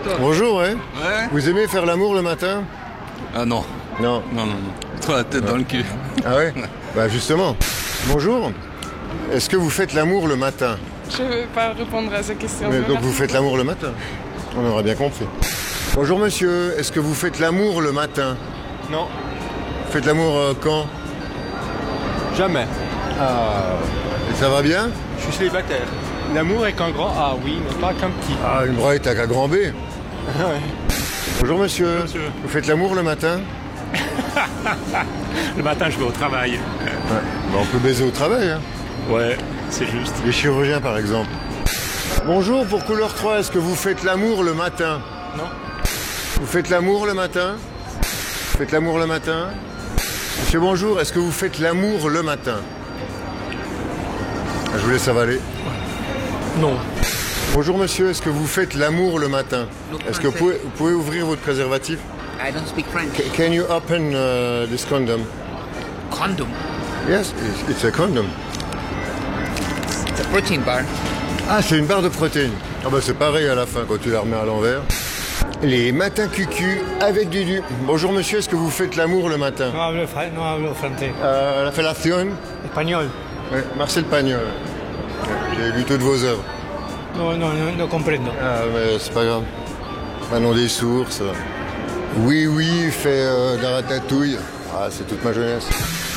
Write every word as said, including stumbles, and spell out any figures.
Bonjour, ouais. Ouais. Vous aimez faire l'amour le matin? Ah non. Non. Non, non, non. Trop la tête Non. dans le cul. Ah ouais? Bah justement. Bonjour. Est-ce que vous faites l'amour le matin? Je ne veux pas répondre à cette question. Mais Je donc remercie. vous faites l'amour le matin? On aurait bien compris. Bonjour monsieur, est-ce que vous faites l'amour le matin? Non, Vous faites l'amour euh, quand? jamais. Ah. Et ça va bien? Je suis célibataire. L'amour est qu'un grand A, oui, mais pas qu'un petit. Ah, une broyette à qu'à grand B. Ouais. Bonjour monsieur. monsieur. Vous faites l'amour le matin? Le matin, je vais au travail. Ouais. Bah, on peut baiser au travail, hein. Ouais, c'est juste. Les chirurgiens par exemple. Bonjour, pour couleur trois, est-ce que vous faites l'amour le matin? Non. Vous faites l'amour le matin? Vous faites l'amour le matin? Monsieur, bonjour, est-ce que vous faites l'amour le matin? Ah, je vous laisse avaler. Non. Bonjour monsieur, est-ce que vous faites l'amour le matin? No Est-ce que vous pouvez, vous pouvez ouvrir votre préservatif? I don't speak French. C- Can you open uh, this condom? Condom. Yes, it's- it's a condom. It's a protein bar. Ah, c'est une barre de protéines. Ah bah c'est pareil à la fin quand tu la remets à l'envers. Les matins cucu avec Dudu. Bonjour monsieur, est-ce que vous faites l'amour le matin? No hablo, fra- no hablo francés. Euh, la fellation? Español. Ouais, Marcel Pagnol. Ouais, j'ai lu toutes vos œuvres. No, no, no, no comprendo. Ah, mais c'est pas grave. Manon des sources. Oui, oui, fait euh, de la ratatouille. Ah, c'est toute ma jeunesse.